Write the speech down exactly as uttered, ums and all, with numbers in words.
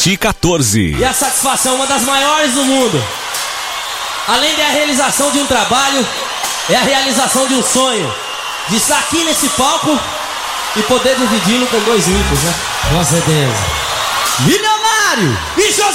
vinte e quatorze. E a satisfação, uma das maiores do mundo. Além da realização de um trabalho, é a realização de um sonho. De estar aqui nesse palco e poder dividi-lo com dois ricos, né? Com certeza. Milionário! E José